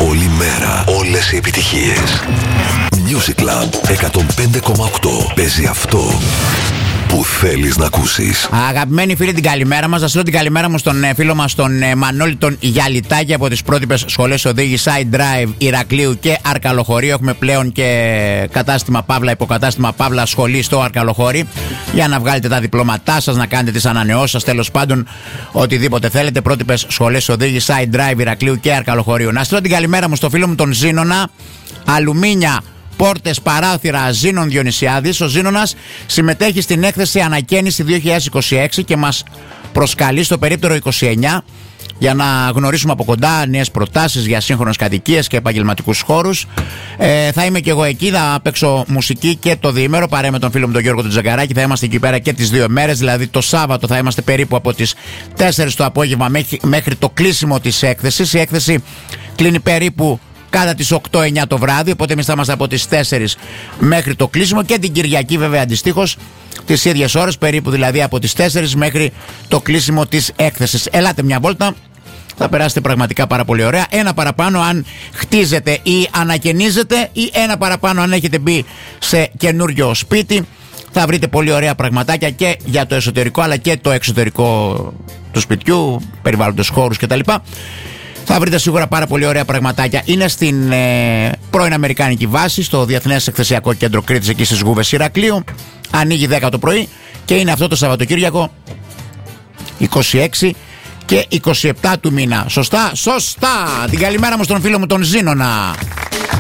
Όλη μέρα, όλες οι επιτυχίες. Music Club 105,8. Παίζει αυτό που θέλεις να ακούσεις. Αγαπημένοι φίλοι, την καλημέρα μας. Θα στείλω την καλημέρα μου στον φίλο μας τον Μανώλη τον Γιαλιτάκη από τις πρότυπες σχολές οδήγηση Side Drive Ηρακλείου και Αρκαλοχωρίου. Έχουμε πλέον και κατάστημα Παύλα, υποκατάστημα Παύλα σχολή στο Αρκαλοχώρι για να βγάλετε τα διπλώματά σας, να κάνετε τις ανανεώσεις σας, τέλος πάντων οτιδήποτε θέλετε. Πρότυπες σχολές οδήγηση Side Drive Ηρακλείου και Αρκαλοχωρίου. Να στείλω την καλημέρα μου στο φίλο μου τον Ζήνονα. Αλουμίνια, πόρτες, παράθυρα, Ζήνων Διονυσιάδης. Ο Ζήνωνας συμμετέχει στην έκθεση Ανακαίνιση 2026 και μας προσκαλεί στο περίπτερο 29 για να γνωρίσουμε από κοντά νέες προτάσεις για σύγχρονες κατοικίες και επαγγελματικούς χώρους. Θα είμαι και εγώ εκεί, θα παίξω μουσική και το διήμερο παρέα με τον φίλο μου τον Γιώργο τον Τζαγκαράκη. Θα είμαστε εκεί πέρα και τις 2 μέρες, δηλαδή το Σάββατο θα είμαστε περίπου από τις 4 το απόγευμα μέχρι το κλείσιμο της έκθεσης. Η έκθεση κλείνει περίπου κατά τις 8-9 το βράδυ, οπότε εμείς θα είμαστε από τις 4 μέχρι το κλείσιμο και την Κυριακή βέβαια αντιστοίχως τις ίδιες ώρες, περίπου δηλαδή από τις 4 μέχρι το κλείσιμο της έκθεσης. Ελάτε μια βόλτα, θα περάσετε πραγματικά πάρα πολύ ωραία. Ένα παραπάνω αν χτίζετε ή ανακαινίζετε, ή ένα παραπάνω αν έχετε μπει σε καινούριο σπίτι. Θα βρείτε πολύ ωραία πραγματάκια και για το εσωτερικό αλλά και το εξωτερικό του σπιτιού, περιβάλλοντος, χώρους κτλ. Θα βρείτε σίγουρα πάρα πολύ ωραία πραγματάκια. Είναι στην πρώην Αμερικάνικη βάση, στο Διεθνές Εκθεσιακό Κέντρο Κρήτης, εκεί στις Γούβες Ηρακλείου. Ανοίγει 10 το πρωί και είναι αυτό το Σαββατοκύριακο 26 και 27 του μήνα. Σωστά, σωστά. Την καλημέρα μου στον φίλο μου τον Ζήνονα.